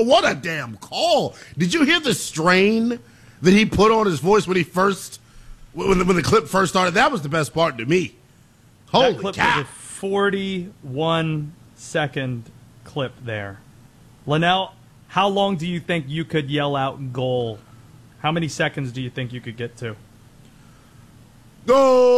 what a damn call. Did you hear the strain that he put on his voice when the clip first started? That was the best part to me. Holy that clip cow. was a 41-second clip there. Linnell, how long do you think you could yell out goal? How many seconds do you think you could get to? Go!